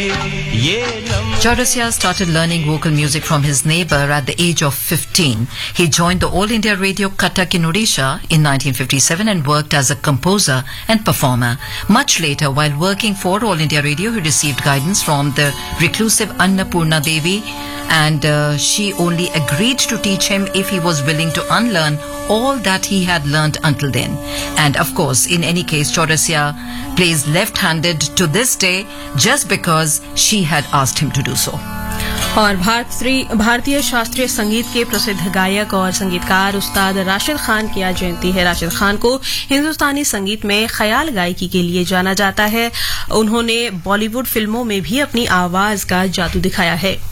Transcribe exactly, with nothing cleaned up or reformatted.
Chaurasia started learning vocal music from his neighbor at the age of fifteen. He joined the All India Radio Cuttack in Odisha in nineteen fifty-seven and worked as a composer and performer. Much later, while working for All India Radio, he received guidance from the reclusive Annapurna Devi, and uh, she only agreed to teach him if he was willing to unlearn all that he had learnt until then. And of course, in any case, Chaurasia plays left-handed to this day just because she had asked him to do so. और भारतीय शास्त्रीय संगीत के प्रसिद्ध गायक और संगीतकार उस्ताद राशिद खान की आज जयंती है। राशिद खान को हिंदुस्तानी संगीत में ख्याल गायकी के लिए जाना जाता है। उन्होंने बॉलीवुड फिल्मों में भी अपनी आवाज का जादू दिखाया है।